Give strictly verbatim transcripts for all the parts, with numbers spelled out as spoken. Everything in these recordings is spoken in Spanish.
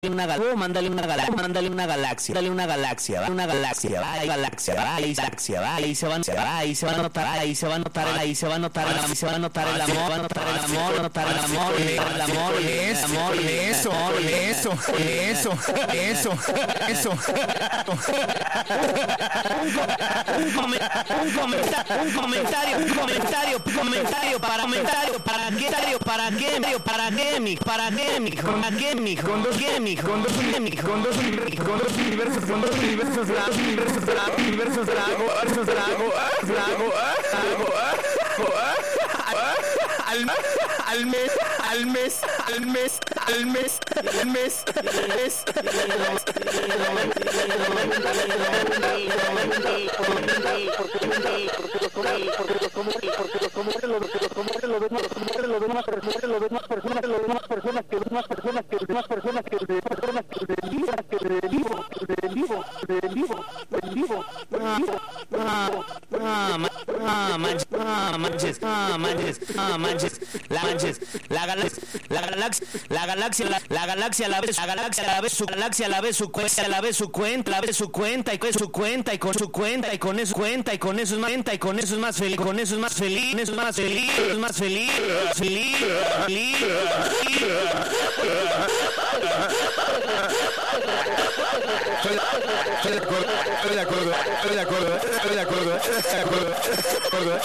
una galaxia, mándale una galaxia, mándale una galaxia, dale una galaxia, va, una galaxia, va, galaxia, va, galaxia, va, ahí se va, va, ahí se va a notar, ahí se va a notar, ahí se va a notar el amor, se va a notar el amor, va a notar el amor, va a notar el amor, el amor, el amor, eso, eso, eso, eso, eso. Un comentario, un comentario, un comentario, comentario para comentario, para qué, para qué, para qué, mi, para qué, mi, para qué, mi, con dos qué, con dos universos, con dos universos, con dos universos, con dos universos, lago, universos, lago, universos, lago, universos, lago, lago, lago, al al mes, al mes, al mes, al mes, al mes, al mes, Ah, manches, ah, manches, ah, manches, ah, manches, la manches, la galaxia, la galaxia, la galaxia, la, la galaxia, la vez, la galaxia, la vez su galaxia, la vez su cuenta, la vez su cuenta, la vez su cuenta y con su cuenta y con su cuenta y con eso cuenta y con eso es más cuenta y con eso es más feliz, con eso es más feliz, eso es más feliz, es más feliz, feliz, feliz, Estoy de acuerdo, estoy de acuerdo, estoy de acuerdo, estoy de acuerdo, estoy de acuerdo, estoy de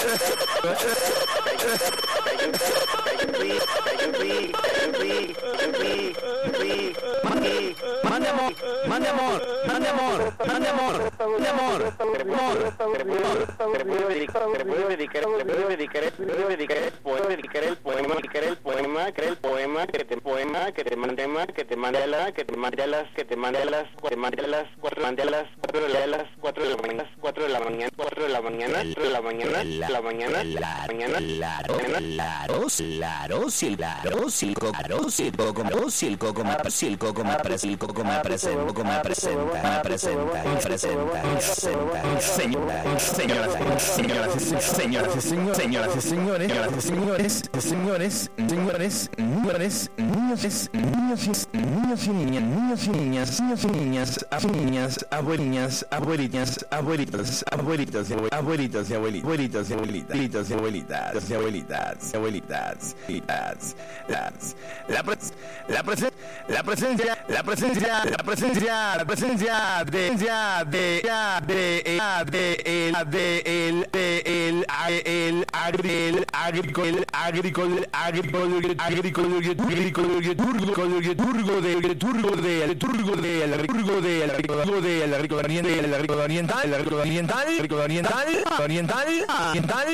Mande amor, mande amor, mande amor, mande amor, mande amor, amor. Le puedo dedicar, le puedo dedicar, le puedo dedicar, le puedo dedicar el poema, dedicar el poema, dedicar el poema, crear el poema, que te poema, que te mande más, que te mande a la, que te mande a las, que te mande a las, que te mande a las cuatro, mande a las cuatro de la, las cuatro de la mañana, cuatro de la mañana, cuatro de la mañana, cuatro de la mañana, la mañana, mañana, claro, claro, sí, claro, sí, claro, sí, coco, sí, el coco, sí, el coco, me presenta, el coco me presenta, me presenta, me presenta, me presenta, me presenta, señoras, señoras, señoras, señoras, señoras, señoras, señores, señores, señores, señores, señores, niños, niños, niños y niñas, niños y niñas, niños y niñas, niñas, abuelitas, abuelitas, abuelitos, abuelitos, abuelitos y abuelitos, abuelitos y abuelitas, abuelitos y abuelitas, y abuelitas, abuelitas, abuelitas, las, la pres, la presencia, la presencia, la presencia, la presencia, la presencia de, de, de, de, el, de, el, de, el, el, agri, el, agricol, agricol, agricol, agricol, agricol, turgo del turgo del turgo del turgo del turgo del rico oriental, el rico oriental, el rico oriental, el rico oriental, oriental, oriental,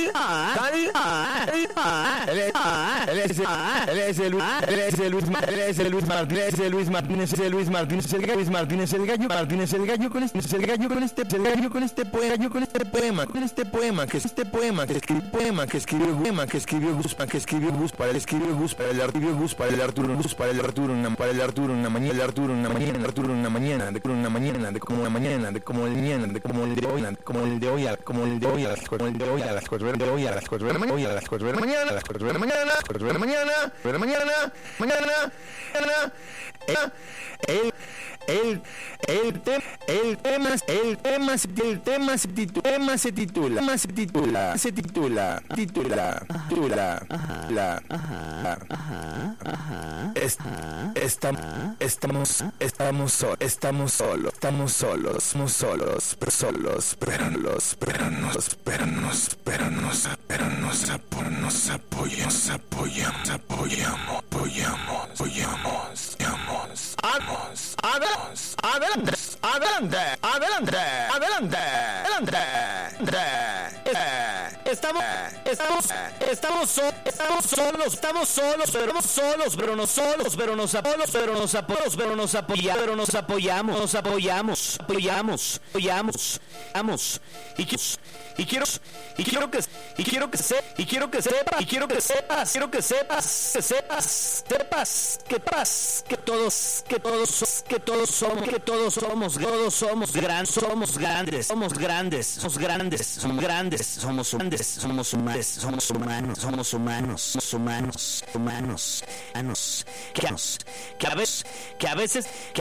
él es él es él es Luis él es Luis Martínez, Luis Martínez, Luis Martínez, el Luis Martínez, el gallo Martínez, el gallo con este, el gallo con este, el gallo con este poema, con este poema, con este poema, que es este poema, que escribió poema, que escribió poema, que escribió Gus, que escribió Gus para el escribió Gus para el Arturo Gus para el Arturo Gus para el Arturo una para el Arturo una mañana, el Arturo una mañana, el Arturo una mañana, de como una mañana, de como una mañana, de como el mañana, de como el de hoy, como el de hoy, como el de hoy a las cuatro de hoy a las cuatro de hoy a las cuatro de la mañana, a las cuatro de la mañana, a las cuatro de la mañana, cuatro de la mañana, de la mañana, mañana, mañana, el el el tema el tema el tema el tema se titula tema se titula tema se titula se titula titula titula la estamos estamos estamos solos estamos solos estamos solos somos solos pero solos pero los pero nos pero nos pero nos pero nos nos apoyamos apoyamos apoyamos apoyamos apoyamos apoyamos vamos adelante adelante adelante adelante adelante adelante estamos estamos estamos solos estamos solos estamos solos pero no solos pero no solos pero nos apoyamos pero nos apoyamos pero nos apoyamos pero nos apoyamos nos apoyamos apoyamos apoyamos apoyamos y quiero y quiero y quiero que y quiero que se y quiero que sepas y quiero que sepas quiero que sepas que sepas sepas que sepas que todos que todos que todos somos que todos somos todos somos grandes somos grandes somos grandes somos grandes somos grandes somos grandes somos humanos somos humanos humanos, somos humanos, somos humanos, humanos, humanos, que, que a veces, que a veces, que